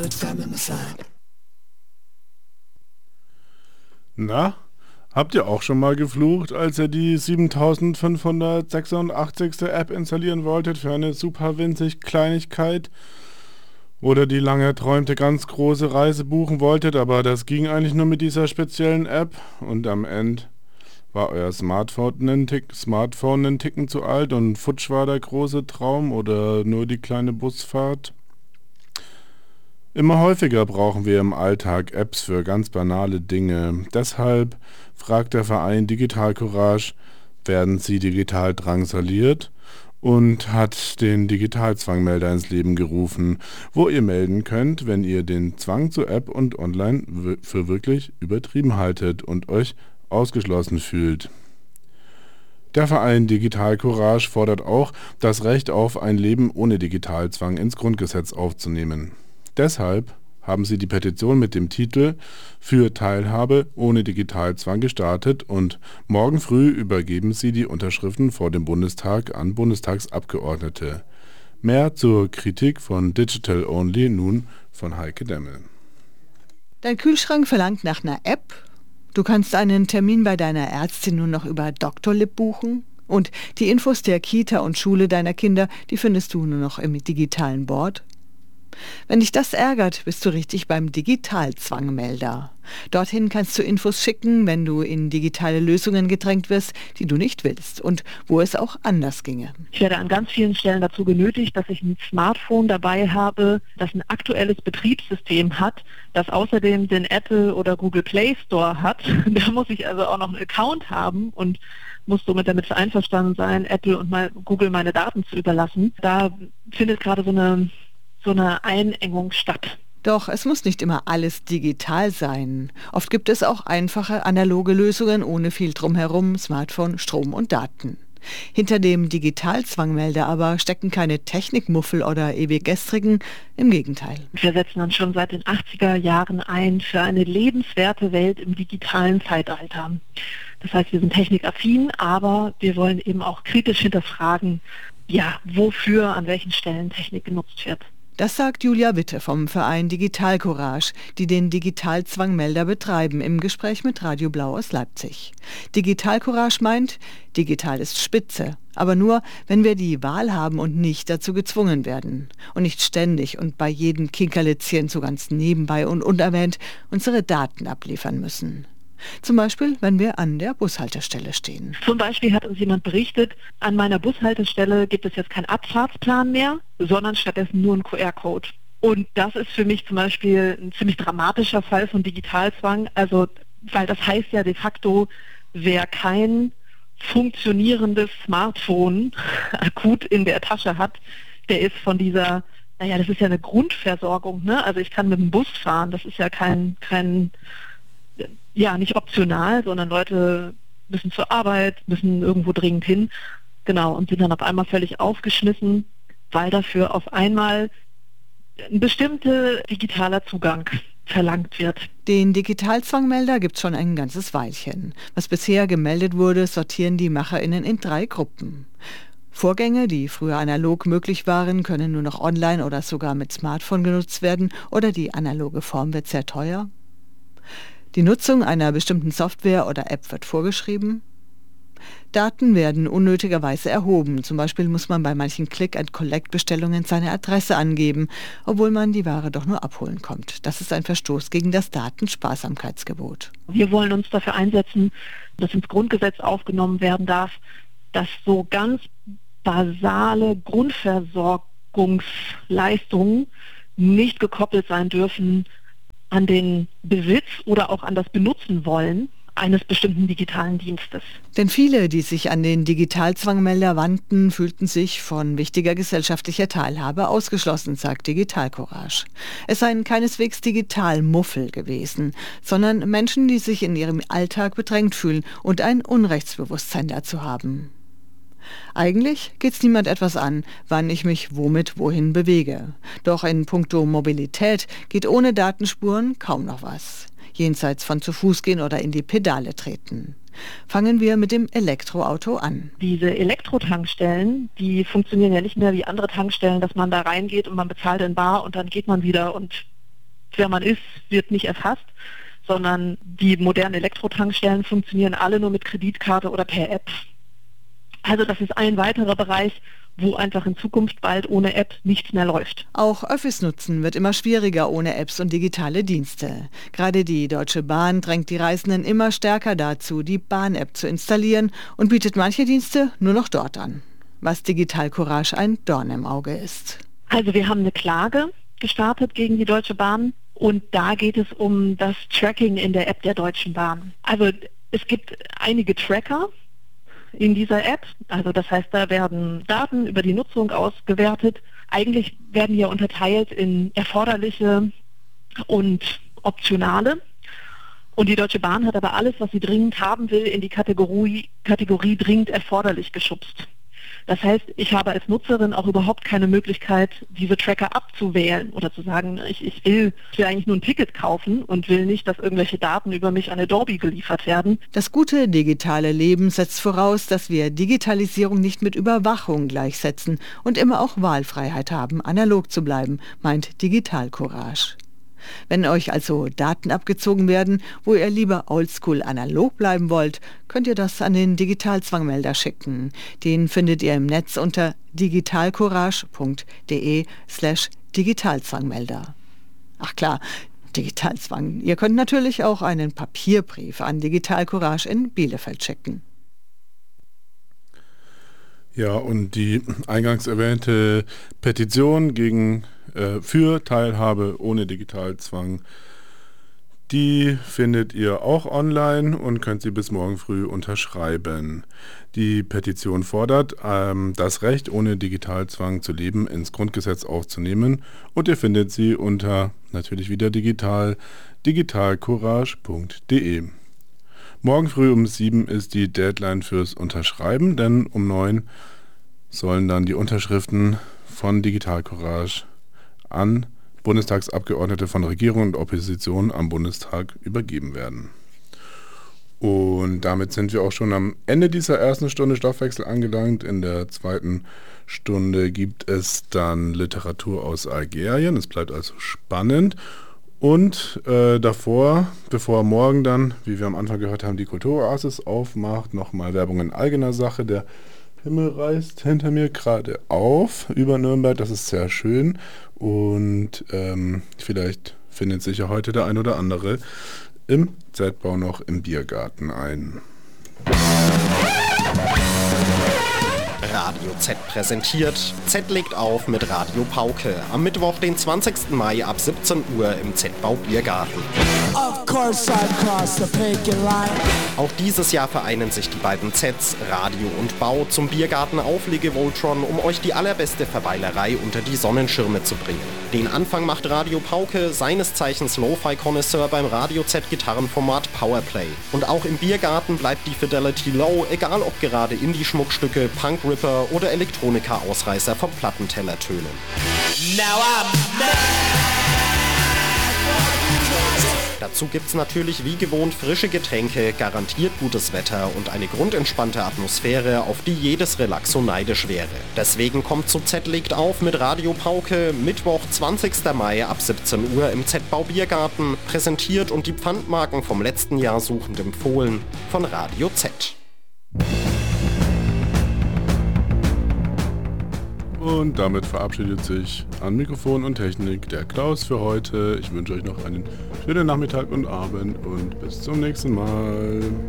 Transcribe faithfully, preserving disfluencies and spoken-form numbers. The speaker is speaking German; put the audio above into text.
Na, habt ihr auch schon mal geflucht, als ihr die siebentausendfünfhundertsechsundachtzigste. App installieren wolltet für eine super winzig Kleinigkeit? Oder die lange erträumte ganz große Reise buchen wolltet, aber das ging eigentlich nur mit dieser speziellen App und am Ende war euer Smartphone einen, Tick, Smartphone einen Ticken zu alt und futsch war der große Traum oder nur die kleine Busfahrt? Immer häufiger brauchen wir im Alltag Apps für ganz banale Dinge. Deshalb fragt der Verein Digital Courage, werden sie digital drangsaliert? Und hat den Digitalzwangmelder ins Leben gerufen, wo ihr melden könnt, wenn ihr den Zwang zu App und Online w- für wirklich übertrieben haltet und euch ausgeschlossen fühlt. Der Verein Digital Courage fordert auch, das Recht auf ein Leben ohne Digitalzwang ins Grundgesetz aufzunehmen. Deshalb haben sie die Petition mit dem Titel »Für Teilhabe ohne Digitalzwang« gestartet und morgen früh übergeben sie die Unterschriften vor dem Bundestag an Bundestagsabgeordnete. Mehr zur Kritik von Digital Only nun von Heike Demmel. Dein Kühlschrank verlangt nach einer App. Du kannst einen Termin bei deiner Ärztin nur noch über Doktorlib buchen. Und die Infos der Kita und Schule deiner Kinder, die findest du nur noch im digitalen Board. Wenn dich das ärgert, bist du richtig beim Digitalzwangmelder. Dorthin kannst du Infos schicken, wenn du in digitale Lösungen gedrängt wirst, die du nicht willst und wo es auch anders ginge. Ich werde an ganz vielen Stellen dazu genötigt, dass ich ein Smartphone dabei habe, das ein aktuelles Betriebssystem hat, das außerdem den Apple oder Google Play Store hat. Da muss ich also auch noch einen Account haben und muss somit damit einverstanden sein, Apple und mein, Google meine Daten zu überlassen. Da findet gerade so eine so eine Einengung statt. Doch es muss nicht immer alles digital sein. Oft gibt es auch einfache analoge Lösungen ohne viel drumherum, Smartphone, Strom und Daten. Hinter dem Digitalzwangmelder aber stecken keine Technikmuffel oder Ewiggestrigen, im Gegenteil. Wir setzen uns schon seit den achtziger Jahren ein für eine lebenswerte Welt im digitalen Zeitalter. Das heißt, wir sind technikaffin, aber wir wollen eben auch kritisch hinterfragen, ja, wofür, an welchen Stellen Technik genutzt wird. Das sagt Julia Witte vom Verein Digital Courage, die den Digitalzwangmelder betreiben, im Gespräch mit Radio Blau aus Leipzig. Digital Courage meint, digital ist spitze, aber nur, wenn wir die Wahl haben und nicht dazu gezwungen werden. Und nicht ständig und bei jedem Kinkerlitzchen so ganz nebenbei und unerwähnt unsere Daten abliefern müssen. Zum Beispiel, wenn wir an der Bushaltestelle stehen. Zum Beispiel hat uns jemand berichtet, an meiner Bushaltestelle gibt es jetzt keinen Abfahrtsplan mehr, sondern stattdessen nur einen Q R-Code. Und das ist für mich zum Beispiel ein ziemlich dramatischer Fall von Digitalzwang. Also, weil das heißt ja de facto, wer kein funktionierendes Smartphone akut in der Tasche hat, der ist von dieser, naja, das ist ja eine Grundversorgung, ne? Also ich kann mit dem Bus fahren, das ist ja kein, kein ja, nicht optional, sondern Leute müssen zur Arbeit, müssen irgendwo dringend hin, genau, und sind dann auf einmal völlig aufgeschmissen, weil dafür auf einmal ein bestimmter digitaler Zugang verlangt wird. Den Digitalzwangmelder gibt es schon ein ganzes Weilchen. Was bisher gemeldet wurde, sortieren die MacherInnen in drei Gruppen. Vorgänge, die früher analog möglich waren, können nur noch online oder sogar mit Smartphone genutzt werden oder die analoge Form wird sehr teuer. Die Nutzung einer bestimmten Software oder App wird vorgeschrieben. Daten werden unnötigerweise erhoben. Zum Beispiel muss man bei manchen Click-and-Collect-Bestellungen seine Adresse angeben, obwohl man die Ware doch nur abholen kommt. Das ist ein Verstoß gegen das Datensparsamkeitsgebot. Wir wollen uns dafür einsetzen, dass ins Grundgesetz aufgenommen werden darf, dass so ganz basale Grundversorgungsleistungen nicht gekoppelt sein dürfen an den Besitz oder auch an das Benutzen wollen eines bestimmten digitalen Dienstes. Denn viele, die sich an den Digitalzwangmelder wandten, fühlten sich von wichtiger gesellschaftlicher Teilhabe ausgeschlossen, sagt Digital Courage. Es seien keineswegs Digitalmuffel gewesen, sondern Menschen, die sich in ihrem Alltag bedrängt fühlen und ein Unrechtsbewusstsein dazu haben. Eigentlich geht's niemand etwas an, wann ich mich womit wohin bewege. Doch in puncto Mobilität geht ohne Datenspuren kaum noch was. Jenseits von zu Fuß gehen oder in die Pedale treten. Fangen wir mit dem Elektroauto an. Diese Elektrotankstellen, die funktionieren ja nicht mehr wie andere Tankstellen, dass man da reingeht und man bezahlt in bar und dann geht man wieder und wer man ist, wird nicht erfasst, sondern die modernen Elektrotankstellen funktionieren alle nur mit Kreditkarte oder per App. Also das ist ein weiterer Bereich, wo einfach in Zukunft bald ohne App nichts mehr läuft. Auch Öffis nutzen wird immer schwieriger ohne Apps und digitale Dienste. Gerade die Deutsche Bahn drängt die Reisenden immer stärker dazu, die Bahn-App zu installieren und bietet manche Dienste nur noch dort an. Was Digital Courage ein Dorn im Auge ist. Also wir haben eine Klage gestartet gegen die Deutsche Bahn und da geht es um das Tracking in der App der Deutschen Bahn. Also es gibt einige Tracker in dieser App. Also das heißt, da werden Daten über die Nutzung ausgewertet. Eigentlich werden die ja unterteilt in erforderliche und optionale. Und die Deutsche Bahn hat aber alles, was sie dringend haben will, in die Kategorie, Kategorie dringend erforderlich geschubst. Das heißt, ich habe als Nutzerin auch überhaupt keine Möglichkeit, diese Tracker abzuwählen oder zu sagen, ich, ich, will, ich will eigentlich nur ein Ticket kaufen und will nicht, dass irgendwelche Daten über mich an Adobe geliefert werden. Das gute digitale Leben setzt voraus, dass wir Digitalisierung nicht mit Überwachung gleichsetzen und immer auch Wahlfreiheit haben, analog zu bleiben, meint Digital Courage. Wenn euch also Daten abgezogen werden, wo ihr lieber oldschool analog bleiben wollt, könnt ihr das an den Digitalzwangmelder schicken. Den findet ihr im Netz unter digitalcourage.de slash Digitalzwangmelder. Ach klar, Digitalzwang. Ihr könnt natürlich auch einen Papierbrief an Digital Courage in Bielefeld schicken. Ja, und die eingangs erwähnte Petition gegen äh, für Teilhabe ohne Digitalzwang, die findet ihr auch online und könnt sie bis morgen früh unterschreiben. Die Petition fordert, ähm, das Recht ohne Digitalzwang zu leben ins Grundgesetz aufzunehmen und ihr findet sie unter, natürlich wieder digital, digitalcourage punkt de. Morgen früh um sieben ist die Deadline fürs Unterschreiben, denn um neun sollen dann die Unterschriften von Digital Courage an Bundestagsabgeordnete von Regierung und Opposition am Bundestag übergeben werden. Und damit sind wir auch schon am Ende dieser ersten Stunde Stoffwechsel angelangt. In der zweiten Stunde gibt es dann Literatur aus Algerien. Es bleibt also spannend. Und äh, davor, bevor morgen dann, wie wir am Anfang gehört haben, die Kulturoasis aufmacht, nochmal Werbung in eigener Sache. Der Himmel reißt hinter mir gerade auf über Nürnberg, das ist sehr schön. Und ähm, vielleicht findet sich ja heute der ein oder andere im Z-Bau noch im Biergarten ein. Radio Z präsentiert. Z legt auf mit Radio Pauke. Am Mittwoch, den zwanzigsten Mai ab siebzehn Uhr im Z-Bau Biergarten. Of course I cross the picket line. Auch dieses Jahr vereinen sich die beiden Zs, Radio und Bau, zum Biergarten Auflege Voltron, um euch die allerbeste Verweilerei unter die Sonnenschirme zu bringen. Den Anfang macht Radio Pauke, seines Zeichens Lo-Fi-Connoisseur beim Radio Z-Gitarrenformat Powerplay. Und auch im Biergarten bleibt die Fidelity low, egal ob gerade Indie-Schmuckstücke, Punk-Ripper oder Elektronika-Ausreißer vom Plattenteller tönen. Now I'm mad. Dazu gibt's natürlich wie gewohnt frische Getränke, garantiert gutes Wetter und eine grundentspannte Atmosphäre, auf die jedes Relaxo neidisch wäre. Deswegen kommt zu Z legt auf mit Radio Pauke, Mittwoch, zwanzigsten Mai ab siebzehn Uhr im Z-Bau Biergarten, präsentiert und die Pfandmarken vom letzten Jahr suchend empfohlen von Radio Z. Und damit verabschiedet sich an Mikrofon und Technik der Klaus für heute. Ich wünsche euch noch einen schönen Nachmittag und Abend und bis zum nächsten Mal.